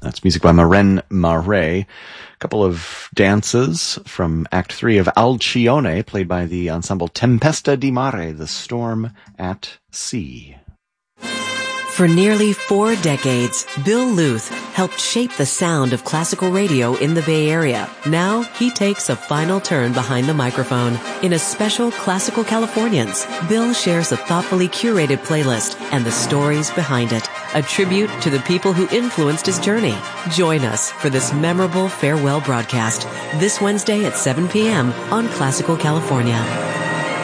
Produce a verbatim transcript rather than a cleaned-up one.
That's music by Maren Mare. A couple of dances from Act Three of Alcione, played by the ensemble Tempesta di Mare, The Storm at Sea. For nearly four decades, Bill Luth helped shape the sound of classical radio in the Bay Area. Now he takes a final turn behind the microphone. In a special Classical Californians, Bill shares a thoughtfully curated playlist and the stories behind it, a tribute to the people who influenced his journey. Join us for this memorable farewell broadcast this Wednesday at seven p.m. on Classical California.